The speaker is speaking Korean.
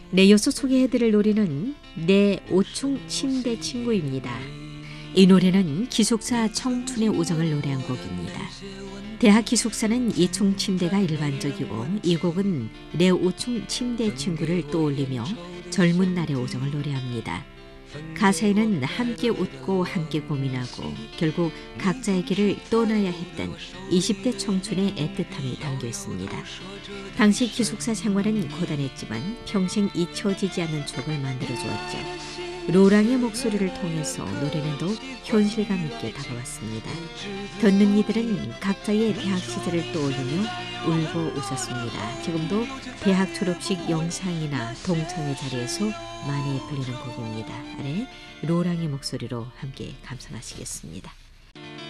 네, 이어서 소개해드릴 노래는 내 오충 침대 친구입니다. 이 노래는 기숙사 청춘의 우정을 노래한 곡입니다. 대학 기숙사는 이충 침대가 일반적이고 이 곡은 내 오충 침대 친구를 떠올리며 젊은 날의 우정을 노래합니다. 가사에는 함께 웃고 함께 고민하고 결국 각자의 길을 떠나야 했던 20대 청춘의 애틋함이 담겨 있습니다. 당시 기숙사 생활은 고단했지만 평생 잊혀지지 않는 추억을 만들어주었죠. 로랑의 목소리를 통해서 노래는 더욱 현실감 있게 다가왔습니다. 듣는 이들은 각자의 대학 시절을 떠올리며 울고 웃었습니다. 지금도 대학 졸업식 영상이나 동창회 자리에서 많이 불리는 곡입니다. 아래 로랑의 목소리로 함께 감상하시겠습니다.